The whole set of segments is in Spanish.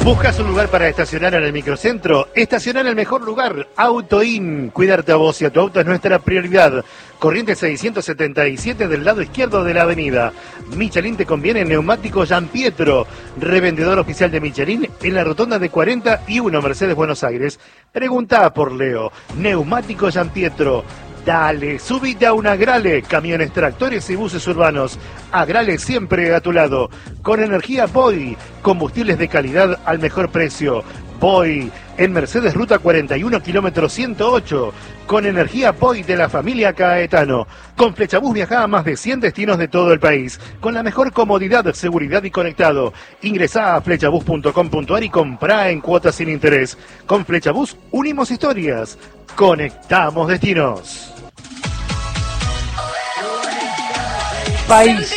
¿Buscas un lugar para estacionar en el microcentro? Estacionar en el mejor lugar, AutoIn. Cuidarte a vos y a tu auto es nuestra prioridad. Corriente 677 del lado izquierdo de la avenida. Michelin te conviene neumático Gianpietro, revendedor oficial de Michelin en la rotonda de 41 Mercedes Buenos Aires. Preguntá por Leo. Neumático Gianpietro. Dale, subite a un Agrale, camiones, tractores y buses urbanos. Agrale siempre a tu lado. Con energía Boy, combustibles de calidad al mejor precio. Boy, en Mercedes Ruta 41, kilómetro 108. Con energía Boy de la familia Caetano. Con Flechabús viaja a más de 100 destinos de todo el país. Con la mejor comodidad, seguridad y conectado. Ingresá a flechabús.com.ar y comprá en cuotas sin interés. Con Flechabús unimos historias. Conectamos destinos. País,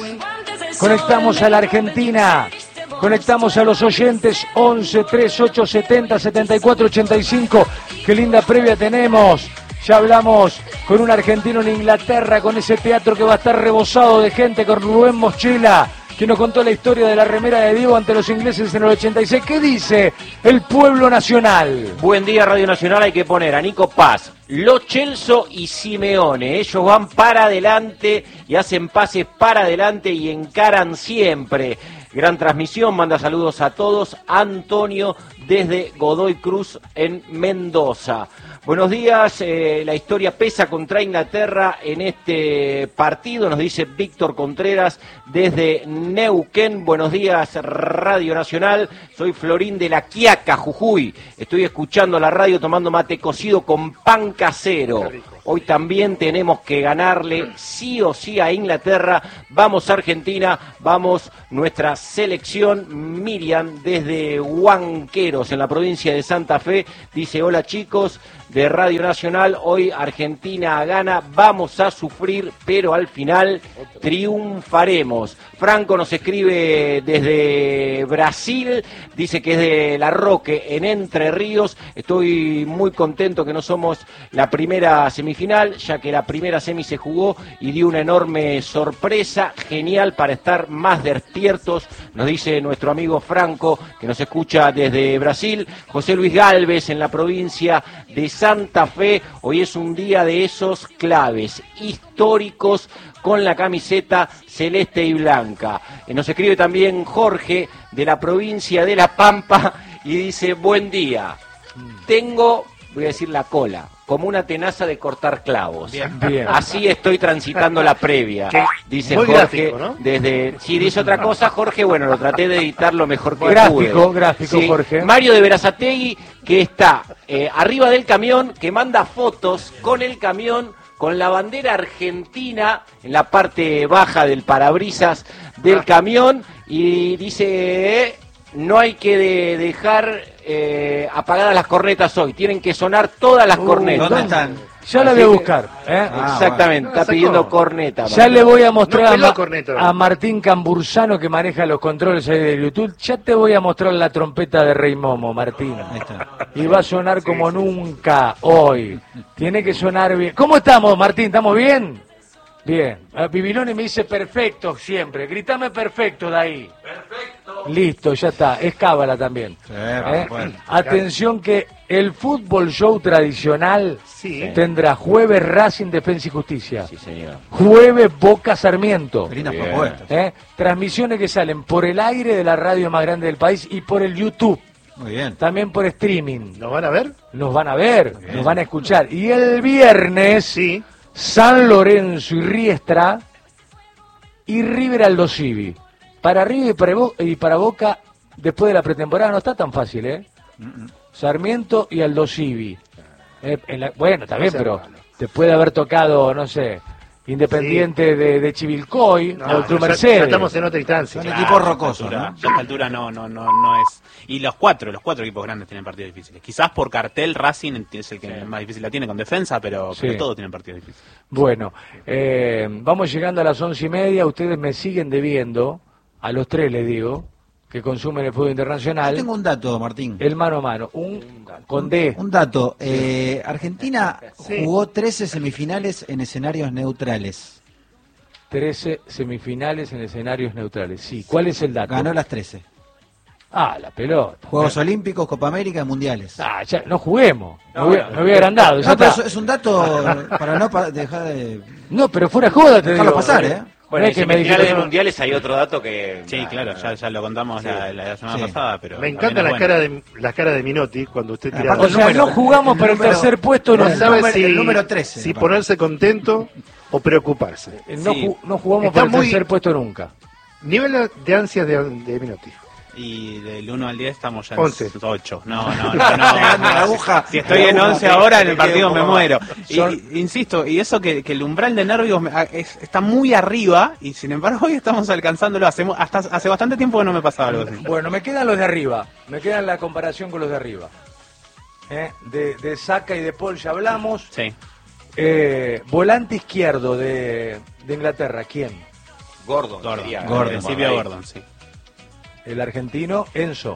conectamos a la Argentina, conectamos a los oyentes 11 38 70 74 85. Qué linda previa tenemos. Ya hablamos con un argentino en Inglaterra, con ese teatro que va a estar rebosado de gente, con Rubén Moschela, que nos contó la historia de la remera de Diego ante los ingleses en el 86. ¿Qué dice el pueblo nacional? Buen día, Radio Nacional. Hay que poner a Nico Paz, Lo Celso y Simeone. Ellos van para adelante y hacen pases para adelante y encaran siempre. Gran transmisión, manda saludos a todos. Antonio desde Godoy Cruz en Mendoza. Buenos días, la historia pesa contra Inglaterra en este partido, nos dice Víctor Contreras desde Neuquén. Buenos días, Radio Nacional, soy Florín de La Quiaca, Jujuy. Estoy escuchando la radio tomando mate cocido con pan casero. Hoy también tenemos que ganarle sí o sí a Inglaterra. Vamos Argentina, vamos nuestra selección. Miriam desde Huanqueros en la provincia de Santa Fe dice: hola chicos de Radio Nacional, hoy Argentina gana, vamos a sufrir, pero al final triunfaremos. Franco nos escribe desde Brasil, dice que es de La Roque, en Entre Ríos. Estoy muy contento que no somos la primera semifinal, ya que la primera semi se jugó y dio una enorme sorpresa, genial para estar más despiertos, nos dice nuestro amigo Franco, que nos escucha desde Brasil. José Luis Galvez en la provincia de Santa Fe, hoy es un día de esos claves, históricos, con la camiseta celeste y blanca. Nos escribe también Jorge de la provincia de La Pampa y dice: buen día, tengo, voy a decir la cola, como una tenaza de cortar clavos. Bien, bien. Así estoy transitando la previa, dice muy Jorge, gráfico, ¿no? desde... Si dice otra cosa, Jorge, bueno, lo traté de editar lo mejor que Gráfico, pude. gráfico, Sí. Jorge. Mario de Berazategui, que está arriba del camión, que manda fotos con el camión, con la bandera argentina en la parte baja del parabrisas del camión, y dice: no hay que dejar apagadas las cornetas hoy, tienen que sonar todas las cornetas. ¿Dónde están? Ya la voy a buscar. Exactamente, bueno. está pidiendo corneta. Ya le voy a mostrar No a, peló corneta. a Martín Cambursano, que maneja los controles ahí de YouTube. Ya te voy a mostrar la trompeta de Rey Momo, Martín. Ahí está. Y va a sonar como nunca hoy. Tiene que sonar bien. ¿Cómo estamos, Martín? ¿Estamos bien? Bien. Bibiloni me dice perfecto siempre. Gritame perfecto de ahí. Perfecto. Listo, ya está. Es cábala también. Sí, por supuesto. Atención que el fútbol show tradicional Sí. tendrá jueves Racing, Defensa y Justicia. Sí, señor. Jueves Boca Sarmiento. Qué lindas Bien. propuestas. Transmisiones que salen por el aire de la radio más grande del país y por el YouTube. Muy bien. También por streaming. ¿Nos van a ver? Nos van a ver, nos van a escuchar. Y el viernes, Sí. San Lorenzo y Riestra y River Aldo Civi. Para River y para Boca, después de la pretemporada, no está tan fácil, ¿eh? Sarmiento y Aldo Civi. Bueno, está bien, pero te puede haber tocado, no sé, Independiente de Chivilcoy o el Club ya Mercedes. estamos en otra instancia. Son equipos rocosos, Ya a ¿no? esta altura no es. Y los cuatro equipos grandes tienen partidos difíciles. Quizás por cartel Racing es el que más difícil la tiene con defensa, pero Sí. todos tienen partidos difíciles. Bueno, vamos llegando a las 11:30. Ustedes me siguen debiendo, a los tres les digo, que consumen el fútbol internacional, Yo tengo un dato, Martín. el mano a mano. Con D. Un dato. Argentina Sí. jugó 13 semifinales en escenarios neutrales. 13 semifinales en escenarios neutrales. Sí, ¿cuál es el dato? Ganó las 13. Ah, la pelota. Juegos Olímpicos, Copa América, Mundiales. Ah, ya, no juguemos. Me voy agrandado. Ya No, pero está. es un dato para no dejar de No, pero fuera joda te dejarlo digo. pasar, ¿eh? Bueno, No y es que me semifinales de dijeron- mundiales hay otro dato que... Sí, claro, ya lo contamos la semana Sí. pasada, pero Me encantan también es bueno. las caras de Minotti cuando usted tira. O sea, no jugamos para el tercer puesto. No No, sabe el número 13, si me parece. ponerse contento o preocuparse. no jugamos Está para el muy- tercer puesto nunca. Nivel de ansias de Minotti. Y del 1 al 10 estamos ya en 11. 8. No. La aguja. Si estoy en 11 ahora, en el partido me muero. Son- Insisto, y eso que el umbral de nervios está muy arriba, y sin embargo hoy estamos alcanzándolo. Hasta hace bastante tiempo que no me pasaba algo así. Bueno, me quedan los de arriba. Me quedan la comparación con los de arriba. De Saka y de Paul ya hablamos. Sí. Volante izquierdo de Inglaterra, ¿quién? Gordon. Gordon. sería, En principio ahí. Gordon, sí. El argentino, Enzo.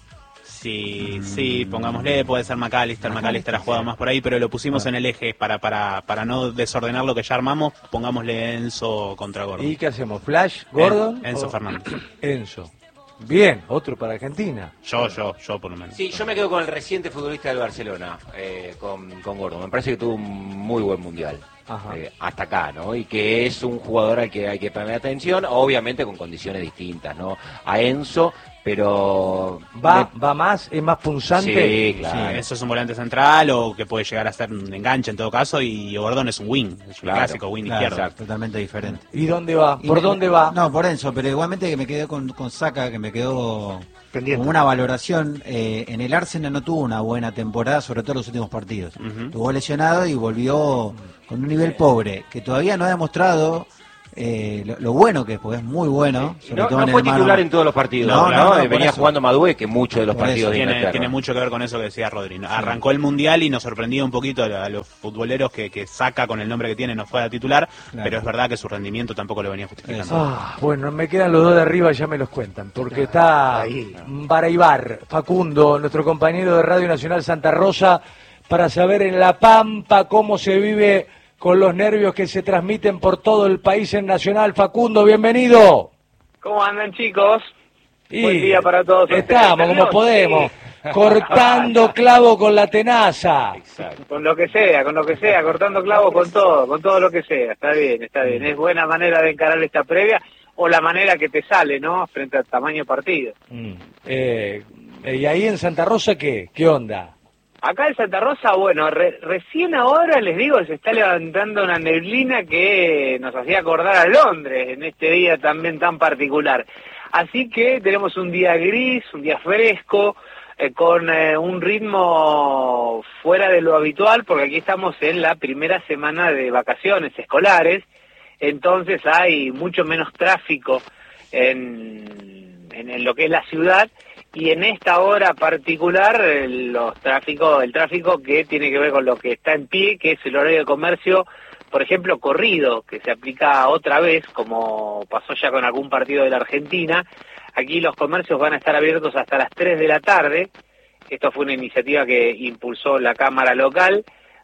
Sí, pongámosle, puede ser McAllister ha jugado más por ahí, pero lo pusimos en el eje para no desordenar lo que ya armamos, pongámosle Enzo contra Gordon. ¿Y qué hacemos? ¿Flash? ¿Gordon? Enzo o- Fernández. Enzo. Bien, otro para Argentina. Yo por lo menos. Sí, yo me quedo con el reciente futbolista del Barcelona, con Gordon. Me parece que tuvo un muy buen mundial. Ajá. Hasta acá, ¿no? Y que es un jugador al que hay que poner atención, obviamente con condiciones distintas, ¿no? A Enzo, pero... Va más, es más punzante. Sí, claro. Sí, eso es un volante central o que puede llegar a ser un enganche en todo caso, y Gordon es un wing, es un Claro, clásico wing Claro, izquierdo. exacto. totalmente diferente. ¿Y dónde va? Y ¿Por me- dónde va? No, por Enzo, pero igualmente que me quedé con Saka, que me quedó Pendiente. como una valoración. En el Arsenal no tuvo una buena temporada, sobre todo en los últimos partidos. Ujú. Estuvo lesionado y volvió con un nivel pobre, que todavía no ha demostrado lo bueno que es, porque es muy bueno. Sobre No, todo no en fue el mano- titular en todos los partidos, No, ¿no? no, no, por Venía eso. jugando Madué, que muchos de los Por eso. partidos de Inglaterra. Tiene mucho que ver con eso que decía Rodri, ¿no? Arrancó el Mundial y nos sorprendió un poquito a los futboleros que Saca con el nombre que tiene no fue a titular, Claro. pero es verdad que su rendimiento tampoco lo venía justificando. Eso. Bueno, me quedan los dos de arriba, ya me los cuentan, porque está Ahí. Baraibar, Facundo, nuestro compañero de Radio Nacional Santa Rosa, para saber en La Pampa cómo se vive con los nervios que se transmiten por todo el país en Nacional. Facundo, bienvenido. ¿Cómo andan, chicos? Y Buen día para todos ustedes. Estamos como ¿Nerviosos? podemos, Sí. cortando clavo con la tenaza. Exacto. Con lo que sea, cortando clavos con todo lo que sea. Está bien, está bien. Es buena manera de encarar esta previa, o la manera que te sale, ¿no? Frente al tamaño partido. ¿Y ahí en Santa Rosa qué? ¿Qué onda? Acá en Santa Rosa, bueno, recién ahora les digo, se está levantando una neblina que nos hacía acordar a Londres en este día también tan particular. Así que tenemos un día gris, un día fresco, con un ritmo fuera de lo habitual, porque aquí estamos en la primera semana de vacaciones escolares, entonces hay mucho menos tráfico en lo que es la ciudad, y en esta hora particular el tráfico que tiene que ver con lo que está en pie, que es el horario de comercio, por ejemplo, corrido, que se aplica otra vez, como pasó ya con algún partido de la Argentina. Aquí los comercios van a estar abiertos hasta las 3 de la tarde. Esto fue una iniciativa que impulsó la Cámara local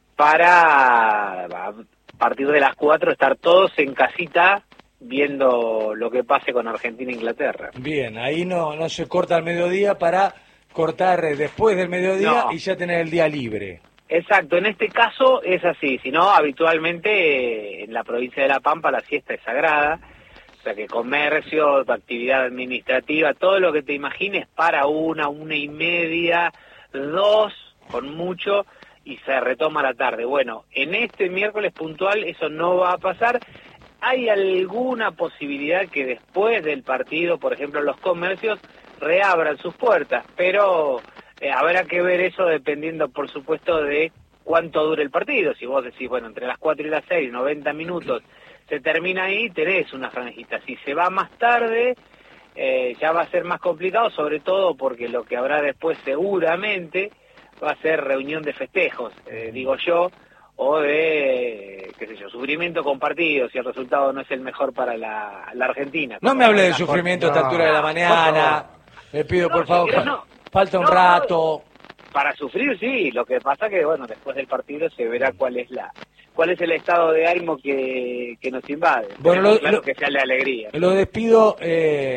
para, a partir de las 4, estar todos en casita viendo lo que pase con Argentina e Inglaterra. Bien, ahí no se corta al mediodía para cortar después del mediodía No. y ya tener el día libre. Exacto, en este caso es así, si no, habitualmente en la provincia de La Pampa la siesta es sagrada, o sea que comercio, actividad administrativa, todo lo que te imagines para 1:30, 2, con mucho, y se retoma la tarde. Bueno, en este miércoles puntual eso no va a pasar. ¿Hay alguna posibilidad que después del partido, por ejemplo, los comercios reabran sus puertas? Pero habrá que ver eso dependiendo, por supuesto, de cuánto dure el partido. Si vos decís, bueno, entre las 4 y las 6, 90 minutos, se termina ahí, tenés una franjita. Si se va más tarde, ya va a ser más complicado, sobre todo porque lo que habrá después seguramente va a ser reunión de festejos, digo yo, o de, qué sé yo, sufrimiento compartido, si el resultado no es el mejor para la Argentina. No me hable de sufrimiento a esta altura de la mañana. Le pido, por favor, falta un rato. Para sufrir, sí. Lo que pasa que, bueno, después del partido se verá cuál es el estado de ánimo que nos invade. Bueno, Claro que sea la alegría. Lo despido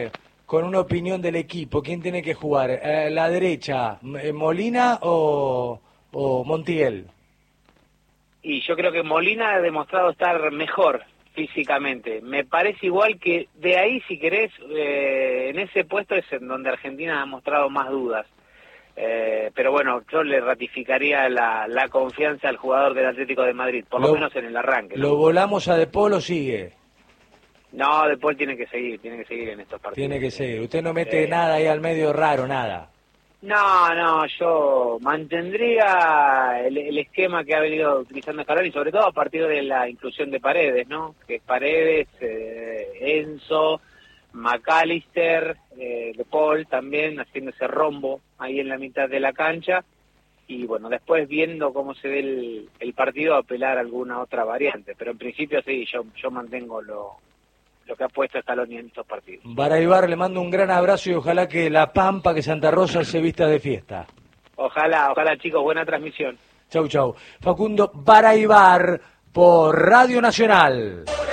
con una opinión del equipo, ¿quién tiene que jugar? ¿La derecha, Molina o Montiel? Y yo creo que Molina ha demostrado estar mejor físicamente. Me parece igual que de ahí, si querés, en ese puesto es en donde Argentina ha mostrado más dudas. Pero bueno, yo le ratificaría la confianza al jugador del Atlético de Madrid, por lo menos en el arranque, ¿no? ¿Lo volamos a De Paul o sigue? No, De Paul tiene que seguir en estos partidos. Tiene que seguir. Usted no mete nada ahí al medio raro, nada. No, yo mantendría el esquema que ha venido utilizando Scaloni, sobre todo a partir de la inclusión de Paredes, ¿no? Que es Paredes, Enzo, McAllister, De Paul también haciendo ese rombo ahí en la mitad de la cancha, y bueno, después viendo cómo se ve el partido, apelar a alguna otra variante, pero en principio sí, yo mantengo lo que ha puesto Scaloni en estos partidos. Baraybar, le mando un gran abrazo y ojalá que La Pampa, que Santa Rosa se vista de fiesta. Ojalá chicos, buena transmisión. Chau. Facundo Baraybar por Radio Nacional.